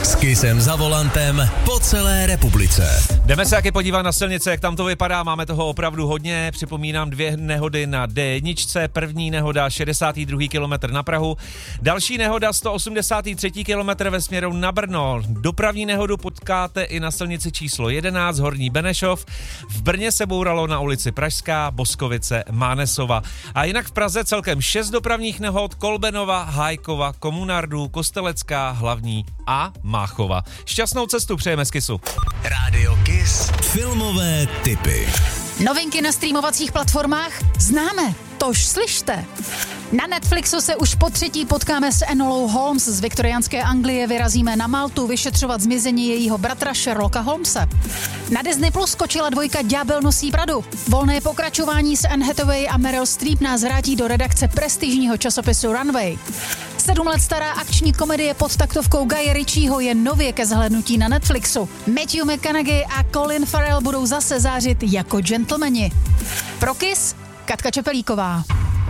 S Kissem za volantem po celé republice. Jdeme se taky podívat na silnice, jak tam to vypadá, máme toho opravdu hodně. Připomínám 2 nehody na D1, první nehoda 62. kilometr na Prahu, další nehoda 183. kilometr ve směru na Brno. Dopravní nehodu potkáte i na silnici číslo 11, Horní Benešov. V Brně se bouralo na ulici Pražská, Boskovice, Mánesova. A jinak v Praze celkem 6 dopravních nehod, Kolbenova, Hájkova, Komunardů, Kostelecká, Hlavní a Máchova. Šťastnou cestu přejeme z Kissu. Rádio Kiss. Filmové tipy. Novinky na streamovacích platformách známe, tož slyšte. Na Netflixu se už po 3. potkáme s Enolou Holmes z viktoriánské Anglie, vyrazíme na Maltu vyšetřovat zmizení jejího bratra Sherlocka Holmese. Na Disney Plus skočila 2 Ďábel nosí Pradu. Volné pokračování s Anne Hathaway a Meryl Streep nás vrátí do redakce prestižního časopisu Runway. 7 let stará akční komedie pod taktovkou Guye Ritchieho je nově ke zhlédnutí na Netflixu. Matthew McConaughey a Colin Farrell budou zase zářit jako gentlemani. Pro Kiss Katka Čepelíková.